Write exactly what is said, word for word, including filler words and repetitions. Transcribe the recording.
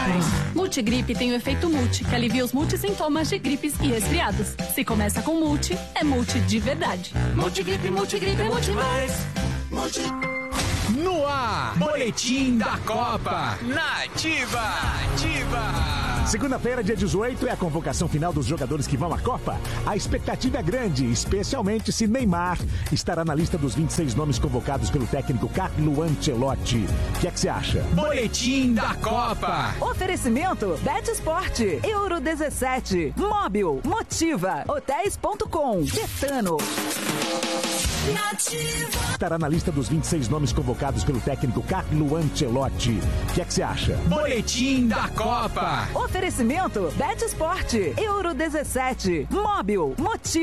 mais. Multigripe tem o efeito multi, que alivia os multissintomas de gripes e resfriados. Se começa com multi, é multi de verdade. Multigripe, multigripe, multi mais. Multi. No ar, Boletim da Copa, Nativa, Nativa. Segunda-feira, dia dezoito, é a convocação final dos jogadores que vão à Copa. A expectativa é grande, especialmente se Neymar estará na lista dos vinte e seis nomes convocados pelo técnico Carlo Ancelotti. O que é que você acha? Boletim da Copa. Oferecimento Bet Sport, Euro dezessete, Móbil, Motiva, Hotéis ponto com, Betano. Nativa. Estará na lista dos vinte e seis nomes convocados pelo técnico Carlo Ancelotti. O que é que você acha? Boletim da Copa. Oferecimento Bet Sport, Euro dezessete, Móbil, Motiva.